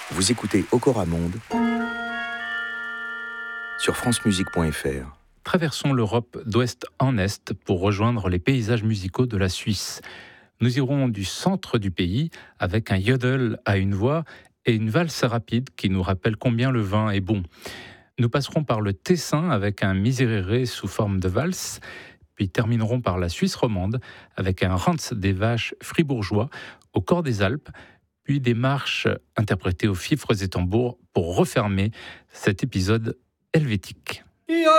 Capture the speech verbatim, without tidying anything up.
Vous écoutez Okora Monde sur francemusique point f r. Traversons l'Europe d'ouest en est pour rejoindre les paysages musicaux de la Suisse. Nous irons du centre du pays avec un yodel à une voix et une valse rapide qui nous rappelle combien le vin est bon. Nous passerons par le Tessin avec un miserere sous forme de valse, puis terminerons par la Suisse romande avec un Rantz des vaches fribourgeois au corps des Alpes, puis des marches interprétées aux fifres et tambours pour refermer cet épisode helvétique.